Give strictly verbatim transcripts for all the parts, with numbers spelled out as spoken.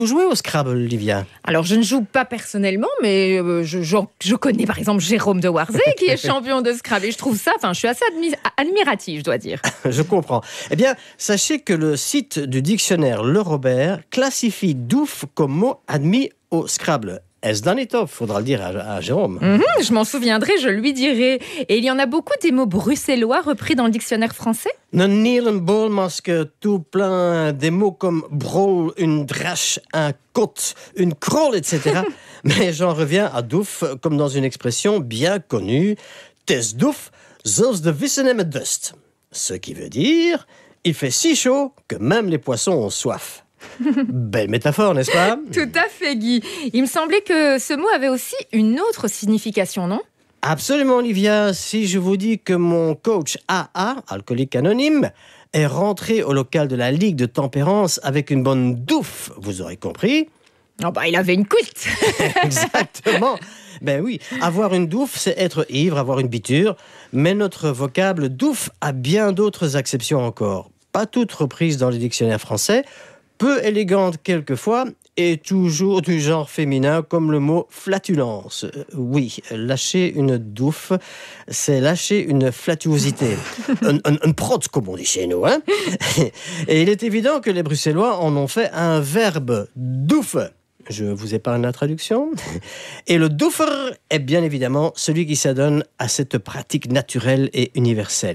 Vous jouez au Scrabble, Livia? Alors, je ne joue pas personnellement, mais euh, je, je, je connais par exemple Jérôme de Warzée, qui est champion de Scrabble. Et je trouve ça, enfin, je suis assez admi- admirative, je dois dire. Je comprends. Eh bien, sachez que le site du dictionnaire Le Robert classifie douf comme mot admis au Scrabble. Est-ce d'un étoffe? Faudra le dire à, à Jérôme. Mm-hmm, je m'en souviendrai, je lui dirai. Et il y en a beaucoup des mots bruxellois repris dans le dictionnaire français? Een nierenbol masque tout plein des mots comme brol, une drache, un côte, une crolle, et cetera. Mais j'en reviens à douf comme dans une expression bien connue. Tes douf, zoals de vissen en met dust. Ce qui veut dire, il fait si chaud que même les poissons ont soif. Belle métaphore, n'est-ce pas? Tout à fait, Guy. Il me semblait que ce mot avait aussi une autre signification, non? Absolument, Olivia. Si je vous dis que mon coach A A, alcoolique anonyme, est rentré au local de la Ligue de Tempérance avec une bonne douffe, vous aurez compris? Oh bah, il avait une cuite. Exactement. Ben oui, avoir une douffe, c'est être ivre, avoir une biture. Mais notre vocable douffe a bien d'autres acceptions encore. Pas toutes reprises dans les dictionnaires français, peu élégantes quelquefois, et toujours du genre féminin, comme le mot flatulence. Euh, oui, lâcher une douffe, c'est lâcher une flatuosité. un, un, un prod, comme on dit chez nous. Hein. Et il est évident que les Bruxellois en ont fait un verbe douffe. Je vous épargne la traduction. Et le douffer est bien évidemment celui qui s'adonne à cette pratique naturelle et universelle.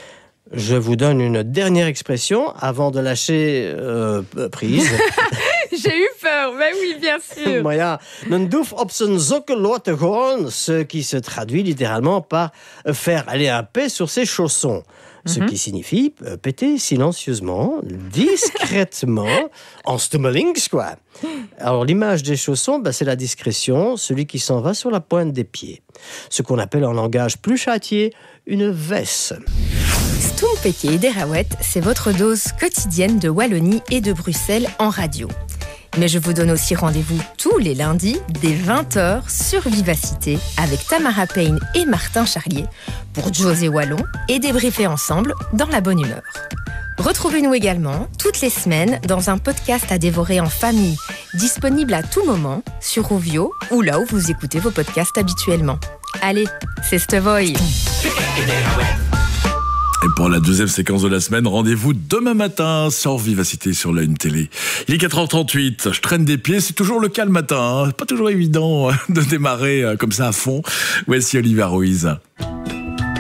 Je vous donne une dernière expression avant de lâcher euh, prise. J'ai eu peur, mais oui, bien sûr. Maar ja, een doef op zijn sokken laten gaan, ce qui se traduit littéralement par faire aller un paix sur ses chaussons. Ce mm-hmm. qui signifie euh, péter silencieusement, discrètement, en stummelings, quoi. Alors, l'image des chaussons, bah, c'est la discrétion, celui qui s'en va sur la pointe des pieds. Ce qu'on appelle en langage plus châtié, une veste. Stompeke et Derawet, c'est votre dose quotidienne de Wallonie et de Bruxelles en radio. Mais je vous donne aussi rendez-vous tous les lundis dès vingt heures sur Vivacité avec Tamara Payne et Martin Charlier pour José Wallon et débriefer ensemble dans la bonne humeur. Retrouvez-nous également toutes les semaines dans un podcast à dévorer en famille, disponible à tout moment sur Ovio ou là où vous écoutez vos podcasts habituellement. Allez, c'est Stevoy. Et pour la deuxième séquence de la semaine, rendez-vous demain matin sur Vivacité sur la Une Télé. Il est quatre heures trente-huit, je traîne des pieds, c'est toujours le cas le matin, hein. Pas toujours évident de démarrer comme ça à fond. Voici Olivia Ruiz.